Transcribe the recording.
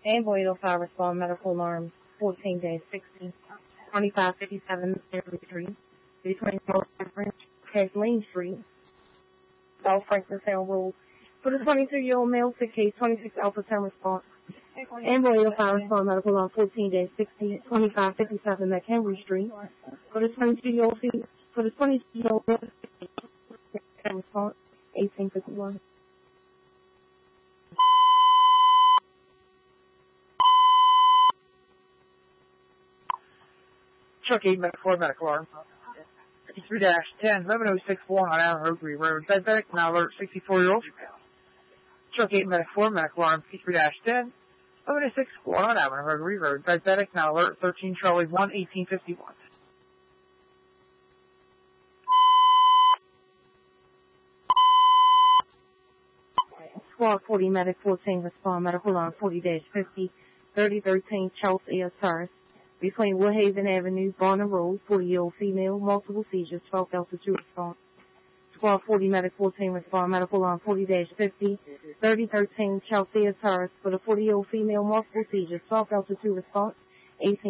Amboy 805 respond medical alarm 14 days 60 2557 Street between Kathleen Street. South Franklin Sound Road. For the 22-year-old male, 6 case 26 Alpha 10 response. Amboy 805 respond medical alarm 14 days 60 2557 McHenry Street. For the 22-year-old response 1851. Truck 8 4 medical alarm. 53-10, 11061 on Allen Oakley Road. Diabetic, now alert 64-year-old. Truck 8 4 medical alarm. 53-10, 11061 on Allen Oakley Road. Diabetic, now alert 13 Charlie 1, 1851. Squad 40 medic 14 respond medical alarm 40-50 3013 Chelsea Osiris. Between Woodhaven Avenue, Barnum Road, 40-year-old female, multiple seizures, 12 Delta 2 response. Squad 40 medic 14 respond medical alarm 40-50 3013 Chelsea Osiris. For the 40-year-old female, multiple seizures, 12 Delta 2 response, 18.